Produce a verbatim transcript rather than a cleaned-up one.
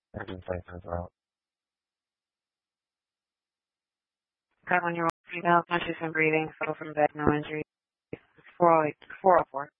I can play those out. Got one year old female, conscious and breathing, fell from bed, no injury. four oh eight, four oh four.